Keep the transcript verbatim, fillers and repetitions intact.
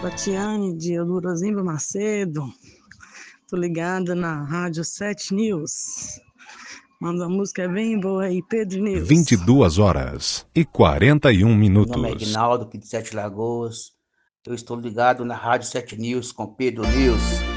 Tatiane de Eudorosimba Macedo. Tô ligada na Rádio sete News. Manda uma música bem boa aí, Pedro News. vinte e duas horas e quarenta e um minutos. Meu nome é Aguinaldo, aqui de Sete Lagoas. Eu estou ligado na Rádio sete News com Pedro News.